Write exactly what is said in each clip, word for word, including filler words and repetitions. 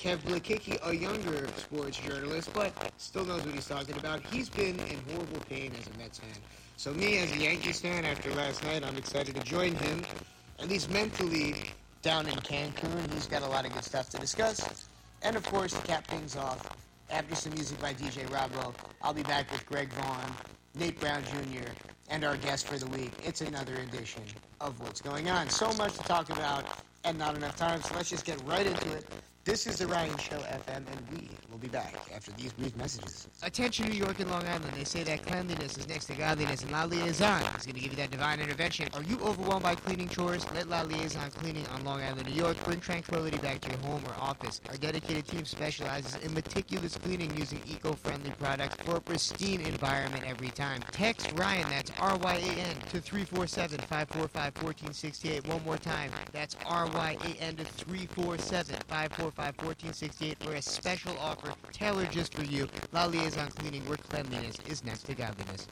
Kev Blikicki, a younger sports journalist, but still knows what he's talking about. He's been in horrible pain as a Mets fan. So me, as a Yankees fan, after last night, I'm excited to join him, at least mentally, down in Cancun. He's got a lot of good stuff to discuss. And, of course, to cap things off, after some music by D J Roblo, I'll be back with Greg Vaughn, Nate Brown Junior, and our guest for the week. It's another edition of What's Going On. So much to talk about and not enough time, so let's just get right into it. This is the Ryan Show F M, and we will be back after these brief messages. Attention, New York and Long Island. They say that cleanliness is next to godliness, and La Liaison is going to give you that divine intervention. Are you overwhelmed by cleaning chores? Let La Liaison Cleaning on Long Island, New York bring tranquility back to your home or office. Our dedicated team specializes in meticulous cleaning using eco-friendly products for a pristine environment every time. Text Ryan, that's R Y A N, to three four seven, five four five, one four six eight. One more time, that's R Y A N to three four seven, five four five, one four six eight for a special offer tailored just for you. La Liaison Cleaning, where cleanliness is next to godliness.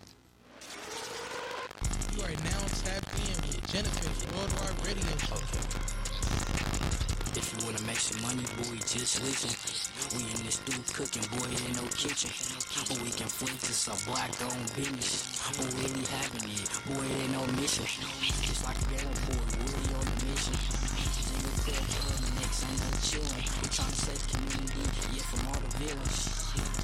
You are now tapped in with Jennifer's Worldwide Radio Show. If you wanna make some money, boy, just listen. We in this dude cooking, boy, ain't no kitchen. But we can flink this a black-owned business. But we ain't having it, boy, ain't no mission. Just like a game boy, we on a mission. Jingle club, next, I'm not chilling. We tryna save community, yeah, from all the villains.